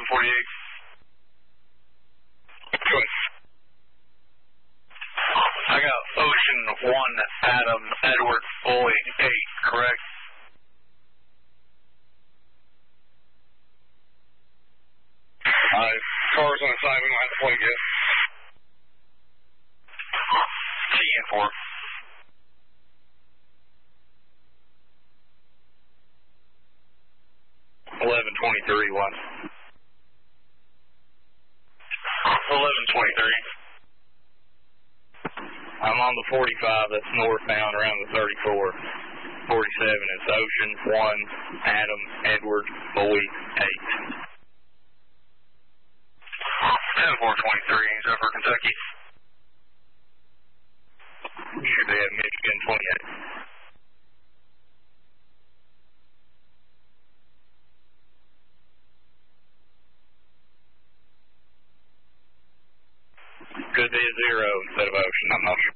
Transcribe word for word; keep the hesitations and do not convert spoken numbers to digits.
forty-eight. Good. I got Ocean one, Adam, Edward, Boy, eight, correct? Alright, cars on the side, we don't have to play yet. T N four. eleven twenty-three, one. eleven twenty-three. I'm on the forty-five, that's northbound around the thirty-four. forty-seven is Ocean, one, Adam, Edward, Boy, eight. ten four twenty-three, is over Kentucky. Should be at Michigan, twenty-eight. Could be a zero instead of Ocean, I'm not